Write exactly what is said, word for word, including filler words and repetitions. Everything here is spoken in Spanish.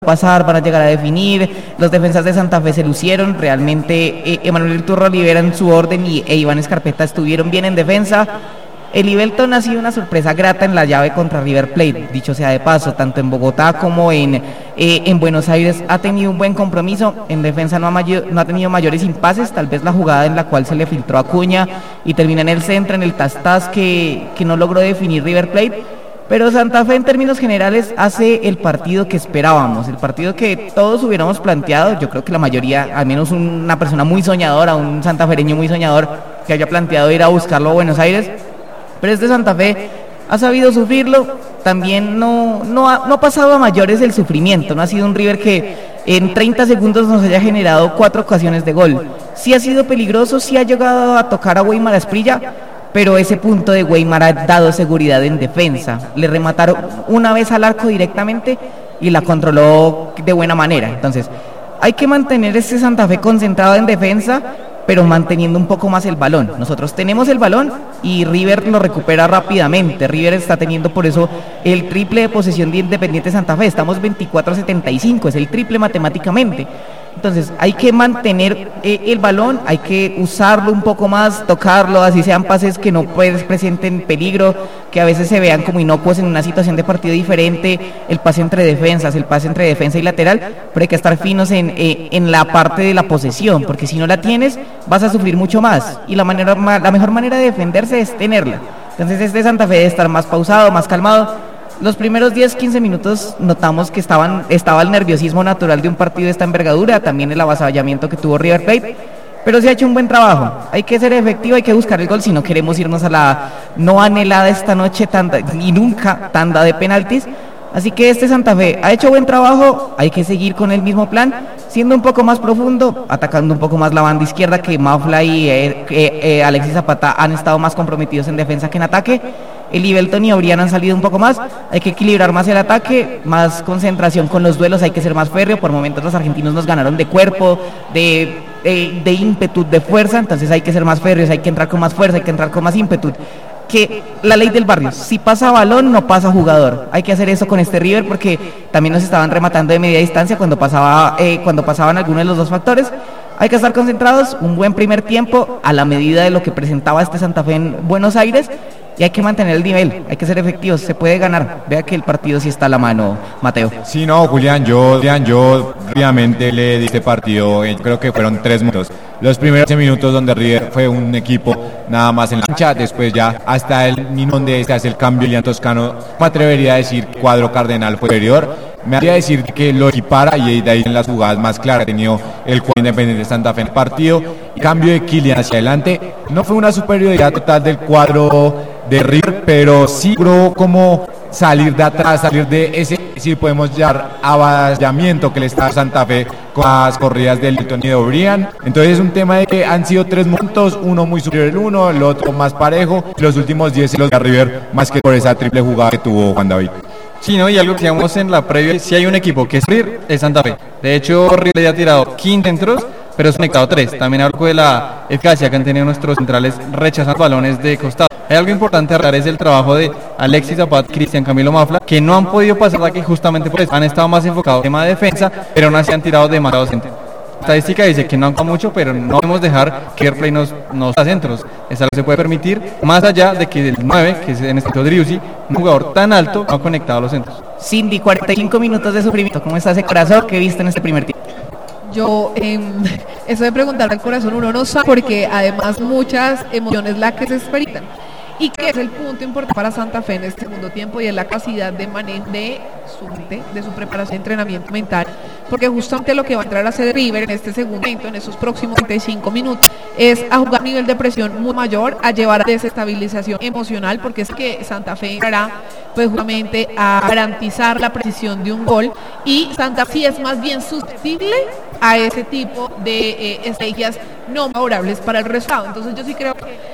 pasar, van a llegar a definir. Los defensas de Santa Fe se lucieron, realmente eh, Emanuel Turro Olivera en su orden y e Iván Escarpeta estuvieron bien en defensa. El Ibelton ha sido una sorpresa grata en la llave contra River Plate, dicho sea de paso, tanto en Bogotá como en, eh, en Buenos Aires ha tenido un buen compromiso, en defensa no ha, mayor, no ha tenido mayores impases, tal vez la jugada en la cual se le filtró a Acuña y termina en el centro, en el tas-tas que, que no logró definir River Plate. Pero Santa Fe en términos generales hace el partido que esperábamos, el partido que todos hubiéramos planteado. Yo creo que la mayoría, al menos una persona muy soñadora, un santafereño muy soñador que haya planteado ir a buscarlo a Buenos Aires, pero este Santa Fe ha sabido sufrirlo, también no, no, ha, no ha pasado a mayores el sufrimiento, no ha sido un River que en treinta segundos nos haya generado cuatro ocasiones de gol. Sí ha sido peligroso, sí ha llegado a tocar a Weimar Asprilla, pero ese punto de Weimar ha dado seguridad en defensa. Le remataron una vez al arco directamente y la controló de buena manera. Entonces, hay que mantener este Santa Fe concentrado en defensa, pero manteniendo un poco más el balón. Nosotros tenemos el balón y River lo recupera rápidamente. River está teniendo por eso el triple de posesión de Independiente Santa Fe. Estamos veinticuatro a setenta y cinco, es el triple matemáticamente. Entonces hay que mantener eh, el balón, hay que usarlo un poco más, tocarlo, así sean pases que no pues, presenten peligro, que a veces se vean como inocuos en una situación de partido diferente, el pase entre defensas, el pase entre defensa y lateral, pero hay que estar finos en, eh, en la parte de la posesión, porque si no la tienes vas a sufrir mucho más, y la, manera, la mejor manera de defenderse es tenerla. Entonces este Santa Fe debe estar más pausado, más calmado. Los primeros diez a quince minutos notamos que estaban, estaba el nerviosismo natural de un partido de esta envergadura, también el avasallamiento que tuvo River Plate, pero se ha hecho un buen trabajo. Hay que ser efectivo, hay que buscar el gol si no queremos irnos a la no anhelada esta noche tanda, y nunca tanda de penaltis. Así que este Santa Fe ha hecho buen trabajo, hay que seguir con el mismo plan, siendo un poco más profundo, atacando un poco más la banda izquierda, que Mafla y eh, eh, eh, Alexis Zapata han estado más comprometidos en defensa que en ataque. El Ibelton y Obrián han salido un poco más, hay que equilibrar más el ataque, más concentración con los duelos, hay que ser más férreo. Por momentos los argentinos nos ganaron de cuerpo, de, de, de ímpetu, de fuerza, entonces hay que ser más férreos, hay que entrar con más fuerza, hay que entrar con más ímpetu. Que la ley del barrio, si pasa balón no pasa jugador, hay que hacer eso con este River porque también nos estaban rematando de media distancia cuando pasaba eh, cuando pasaban algunos de los dos factores. Hay que estar concentrados, un buen primer tiempo a la medida de lo que presentaba este Santa Fe en Buenos Aires, y hay que mantener el nivel, hay que ser efectivos, se puede ganar. Vea que el partido sí está a la mano, Mateo. Sí, no, Julián, yo, Julián, yo rápidamente le di este partido, yo creo que fueron tres minutos. Los primeros minutos donde River fue un equipo nada más en la cancha, después ya hasta el minuto donde se hace el cambio, Lilian Toscano, me atrevería a decir que Cuadro Cardenal fue superior. Me atrevería a decir que lo equipara y de ahí en las jugadas más claras ha tenido el cuadro Independiente Santa Fe en el partido. El cambio de Kylian hacia adelante no fue una superioridad total del cuadro de River, pero sí logró como salir de atrás, salir de ese, si podemos llamar, avasallamiento que le está a Santa Fe con las corridas del Ibelton y de Obrián. Entonces es un tema de que han sido tres momentos, uno muy superior al uno, el otro más parejo, los últimos diez y los de River más que por esa triple jugada que tuvo Juan David. Sí, ¿no? Y algo que decíamos en la previa, si hay un equipo que es River, es Santa Fe. De hecho, River ya ha tirado quince centros, pero ha conectado tres. También hablo de la eficacia que han tenido nuestros centrales rechazando balones de costado. Hay algo importante a hablar, es el trabajo de Alexis Zapata y Cristian Camilo Mafla, que no han podido pasar aquí justamente por eso. Han estado más enfocados en el tema de defensa, pero no se han tirado demasiado centros. La estadística dice que no han jugado mucho, pero no podemos dejar que River Plate nos, nos da centros. Es algo que se puede permitir, más allá de que el nueve, que es en este caso Driussi, un jugador tan alto, no ha conectado a los centros. Cindy, cuarenta y cinco minutos de sufrimiento. ¿Cómo está ese corazón que viste en este primer tiempo? Yo, eh, eso de preguntarle al corazón uno no sabe, porque además muchas emociones las que se experimentan. Y que es el punto importante para Santa Fe en este segundo tiempo, y es la capacidad de manejo de su mente, de su preparación de entrenamiento mental, porque justamente lo que va a entrar a hacer River en este segundo momento, en esos próximos treinta y cinco minutos, es a jugar a nivel de presión muy mayor, a llevar a desestabilización emocional, porque es que Santa Fe entrará pues justamente a garantizar la precisión de un gol, y Santa Fe es más bien susceptible a ese tipo de eh, estrategias no favorables para el resultado. Entonces yo sí creo que